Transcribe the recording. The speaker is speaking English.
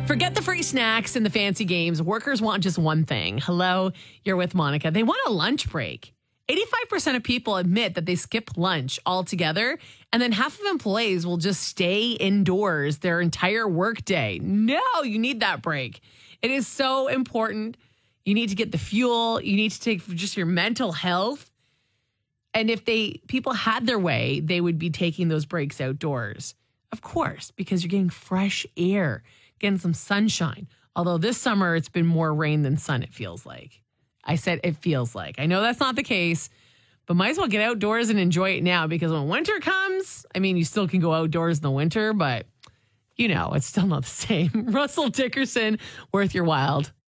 Forget the free snacks and the fancy games. Workers want just one thing. Hello, you're with Monica. They want a lunch break. 85% of people admit that they skip lunch altogether, and then half of employees will just stay indoors their entire workday. No, you need that break. It is so important. You need to get the fuel. You need to take for just your mental health. And if people had their way, they would be taking those breaks outdoors. Of course, because you're getting fresh air, getting some sunshine. Although this summer, it's been more rain than sun, it feels like. I said it feels like. I know that's not the case, but might as well get outdoors and enjoy it now, because when winter comes, I mean, you still can go outdoors in the winter, but, it's still not the same. Russell Dickerson, Worth Your Wild.